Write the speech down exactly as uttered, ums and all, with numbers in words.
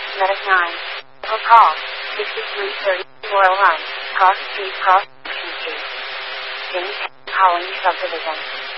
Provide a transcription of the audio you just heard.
Medic nine. For call. sixty-three thirty, Royal Run, Cross Street, Cross Street. James calling subdivision.